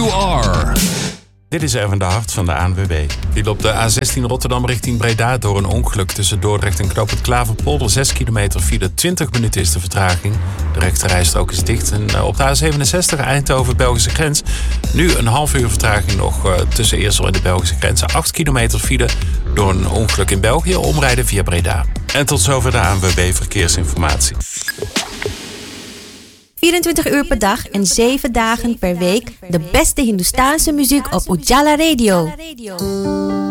You Are. Dit is Erwin de Hart van de ANWB. Viel op de A16 Rotterdam richting Breda door een ongeluk tussen Dordrecht en Knoop het Klaverpolder. 6 kilometer file, 20 minuten is de vertraging. De rechterrijstrook is dicht. En op de A67 Eindhoven-Belgische grens. Nu een half uur vertraging nog tussen Eersel en de Belgische grens. 8 kilometer file door een ongeluk in België. Omrijden via Breda. En tot zover de ANWB Verkeersinformatie. 24 uur per dag en 7 dagen per week de beste Hindoestaanse muziek op Ujala Radio.